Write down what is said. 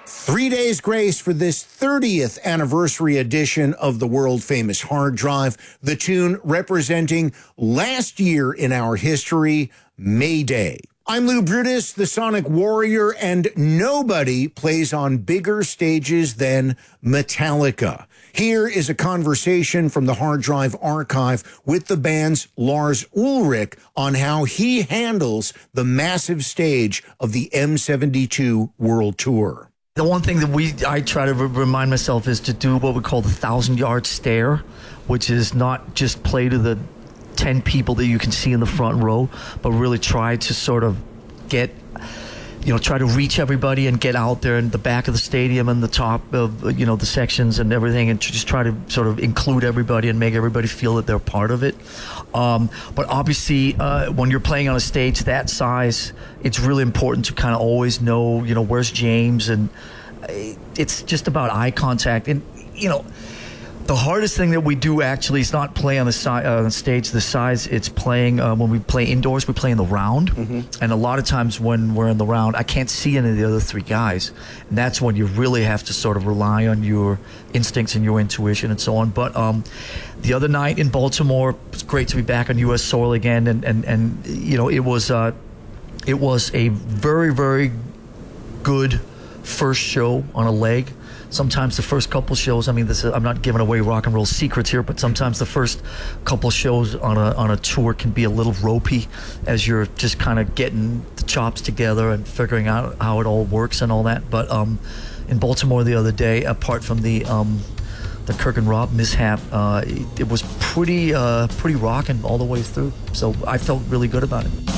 3 days grace for this 30th anniversary edition of the world-famous Hard Drive, the tune representing last year in our history, May Day. I'm Lou Brutus, the Sonic Warrior, and nobody plays on bigger stages than Metallica. Here is a conversation from the Hard Drive archive with the band's Lars Ulrich on how he handles the massive stage of the M72 World Tour. The one thing that I try to remind myself is to do what we call the 1,000-yard stare, which is not just play to the 10 people that you can see in the front row, but really try to sort of try to reach everybody and get out there in the back of the stadium and the top of, the sections and everything, and just try to sort of include everybody and make everybody feel that they're part of it. But obviously, when you're playing on a stage that size, it's really important to kind of always know, where's James, and it's just about eye contact. And, the hardest thing that we do actually is not play on the stage this size. It's playing when we play indoors. We play in the round, and a lot of times when we're in the round, I can't see any of the other three guys, and that's when you really have to sort of rely on your instincts and your intuition and so on. But the other night in Baltimore, it was great to be back on U.S. soil again, and it was a very, very good first show on a leg. Sometimes the first couple shows, I'm not giving away rock and roll secrets here, but sometimes the first couple shows on a tour can be a little ropey as you're just kind of getting the chops together and figuring out how it all works and all that. But in Baltimore the other day, apart from the Kirk and Rob mishap, it was pretty rocking all the way through. So I felt really good about it.